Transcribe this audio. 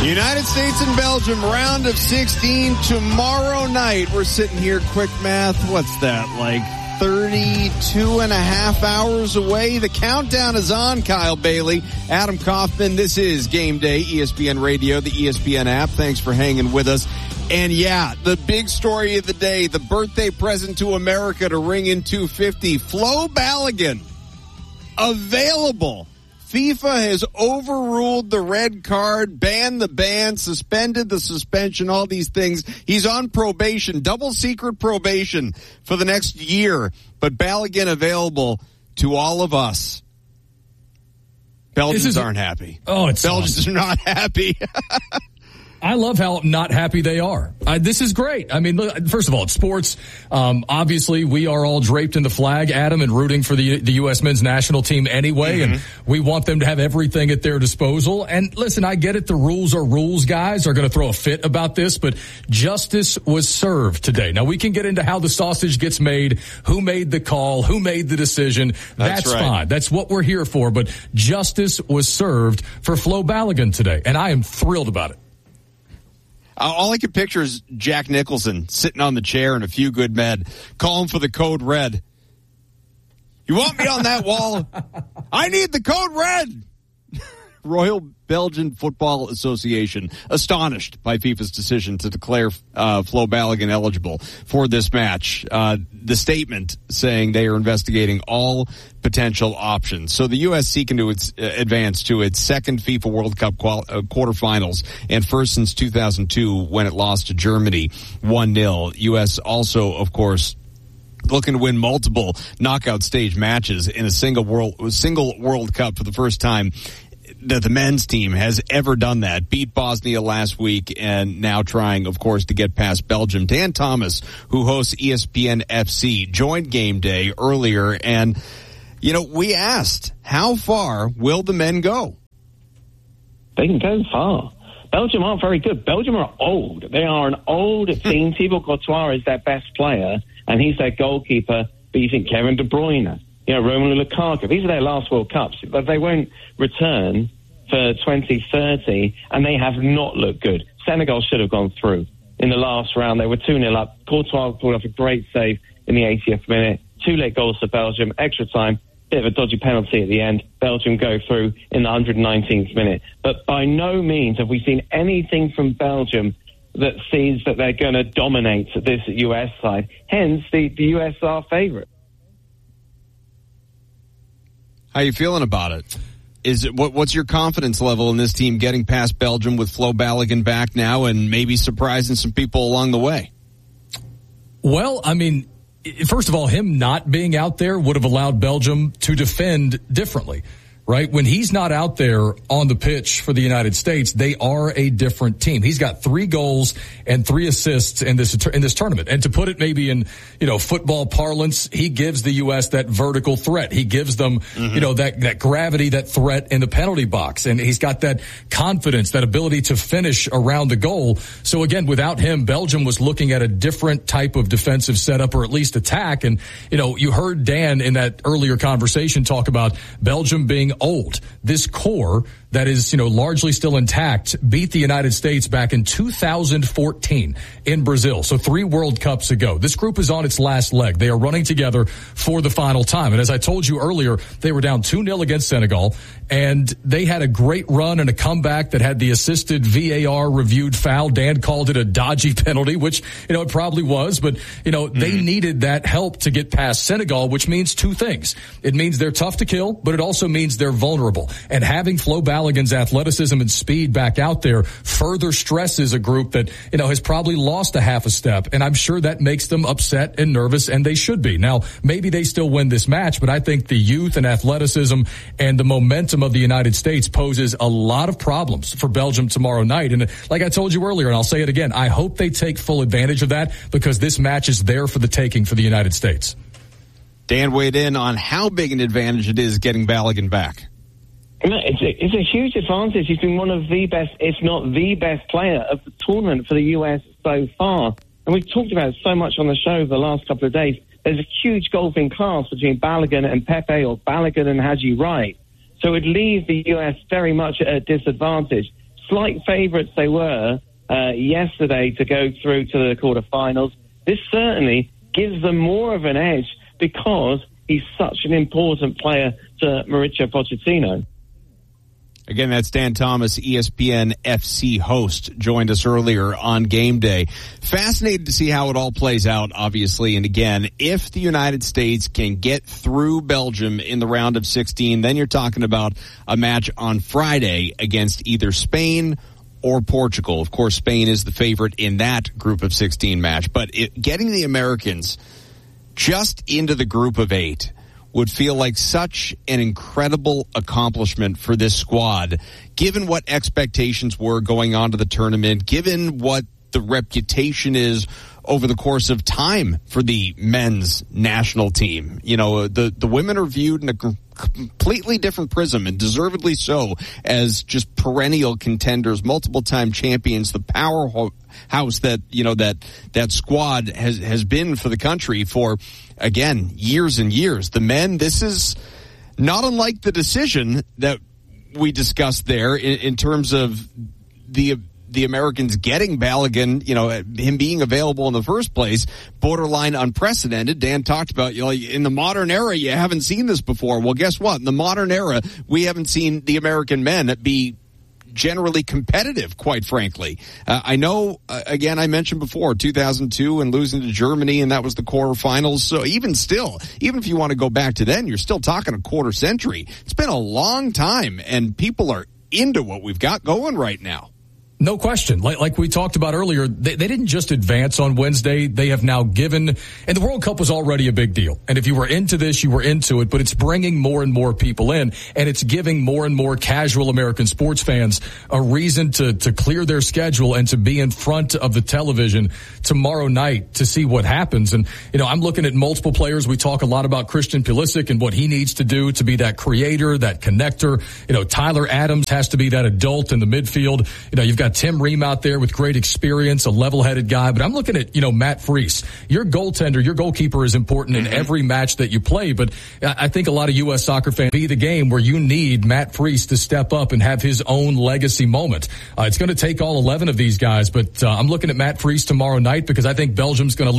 United States and Belgium, round of 16 tomorrow night. We're sitting here, quick math, what's that, like 32 and a half hours away? The countdown is on. Kyle Bailey, Adam Kaufman. This is Game Day, ESPN Radio, the ESPN app. Thanks for hanging with us. And yeah, the big story of the day, the birthday present to America to ring in 250, Flo Balogun, available. FIFA has overruled the red card, banned the ban, suspended the suspension, all these things. He's on probation, double secret probation for the next year. But Balogun available to all of us. Belgians aren't happy. Belgians awesome. Are not happy. I love how not happy they are. This is great. I mean, first of all, it's sports. Obviously, we are all draped in the flag, Adam, and rooting for the U.S. men's national team anyway, and we want them to have everything at their disposal. And listen, I get it. The rules are rules. Guys are going to throw a fit about this, but justice was served today. Now, we can get into how the sausage gets made, who made the call, who made the decision. That's right. Fine. That's what we're here for. But justice was served for Flo Balogun today, and I am thrilled about it. All I can picture is Jack Nicholson sitting on the chair in A Few Good Men, calling for the code red. You want me on that wall? I need the code red. Royal Belgian Football Association astonished by FIFA's decision to declare Flo Balogun eligible for this match. The statement saying they are investigating all potential options. So the U.S. seeking to advance to its second FIFA World Cup quarterfinals and first since 2002 when it lost to Germany 1-0. U.S. also, of course, looking to win multiple knockout stage matches in a single World Cup for the first time that the men's team has ever done that. Beat Bosnia last week and now trying, of course, to get past Belgium. Dan Thomas, who hosts ESPN FC, joined Game Day earlier, and, you know, we asked, how far will the men go? They can go far. Belgium aren't very good. Belgium are old. They are an old team. Thibaut Courtois is their best player, and he's their goalkeeper. But you think Kevin De Bruyne, Romelu Lukaku, these are their last World Cups, but they won't return for 2030, and they have not looked good. Senegal should have gone through. In the last round, they were 2-0 up. Courtois pulled off a great save in the 80th minute. 2 late goals for Belgium, extra time, bit of a dodgy penalty at the end. Belgium go through in the 119th minute. But by no means have we seen anything from Belgium that sees that they're going to dominate this US side. Hence, the US are favourite. How you feeling about it? What's your confidence level in this team getting past Belgium with Flo Balogun back now and maybe surprising some people along the way? Well, I mean, first of all, him not being out there would have allowed Belgium to defend differently, right? When he's not out there on the pitch for the United States, they are a different team. He's got 3 goals and 3 assists in this tournament. And to put it maybe in, football parlance, he gives the U.S. that vertical threat. He gives them, that gravity, that threat in the penalty box. And he's got that confidence, that ability to finish around the goal. So again, without him, Belgium was looking at a different type of defensive setup or at least attack. And, you heard Dan in that earlier conversation talk about Belgium being old. This core that is, largely still intact beat the United States back in 2014 in Brazil. So 3 World Cups ago. This group is on its last leg. They are running together for the final time. And as I told you earlier, they were down 2-0 against Senegal, and they had a great run and a comeback that had the assisted VAR reviewed foul. Dan called it a dodgy penalty, which, it probably was, but, they needed that help to get past Senegal, which means 2 things. It means they're tough to kill, but it also means they're vulnerable. And having Flo Balogun's athleticism and speed back out there further stresses a group that, has probably lost a half a step. And I'm sure that makes them upset and nervous, and they should be. Now, maybe they still win this match, but I think the youth and athleticism and the momentum of the United States poses a lot of problems for Belgium tomorrow night. And like I told you earlier, and I'll say it again, I hope they take full advantage of that because this match is there for the taking for the United States. Dan weighed in on how big an advantage it is getting Balogun back. It's a huge advantage. He's been one of the best, if not the best player of the tournament for the US so far. And we've talked about it so much on the show over the last couple of days. There's a huge golfing class between Balogun and Pepe, or Balogun and Haji Wright. So it would leave the US very much at a disadvantage. slight favourites they were yesterday to go through to the quarterfinals, this certainly gives them more of an edge because he's such an important player to Mauricio Pochettino. Again, that's Dan Thomas, ESPN FC host, joined us earlier on Game Day. Fascinated to see how it all plays out, obviously. And again, if the United States can get through Belgium in the round of 16, then you're talking about a match on Friday against either Spain or Portugal. Of course, Spain is the favorite in that group of 16 match. But getting the Americans just into the group of 8 would feel like such an incredible accomplishment for this squad, given what expectations were going on to the tournament, given what the reputation is over the course of time for the men's national team. You know, the women are viewed in a completely different prism, and deservedly so, as just perennial contenders, multiple-time champions, the powerhouse that, you know, that squad has been for the country for, again, years and years. The men, this is not unlike the decision that we discussed there in terms of the Americans getting Balogun, you know, him being available in the first place, borderline unprecedented. Dan talked about, you know, in the modern era, you haven't seen this before. Well, guess what? In the modern era, we haven't seen the American men be generally competitive, quite frankly. I know, again, I mentioned before, 2002 and losing to Germany, and that was the quarterfinals. So even still, even if you want to go back to then, you're still talking a quarter century. It's been a long time, and people are into what we've got going right now. No question. Like we talked about earlier, they didn't just advance on Wednesday. They have now given, and the World Cup was already a big deal. And if you were into this, you were into it, but it's bringing more and more people in, and it's giving more and more casual American sports fans a reason to clear their schedule and to be in front of the television tomorrow night to see what happens. And, you know, I'm looking at multiple players. We talk a lot about Christian Pulisic and what he needs to do to be that creator, that connector. You know, Tyler Adams has to be that adult in the midfield. You know, you've got Tim Ream out there with great experience, a level-headed guy. But I'm looking at, you know, Matt Freese. Your goaltender, your goalkeeper is important in every match that you play. But I think a lot of U.S. soccer fans be the game where you need Matt Freese to step up and have his own legacy moment. It's going to take all 11 of these guys. But I'm looking at Matt Freese tomorrow night because I think Belgium's going to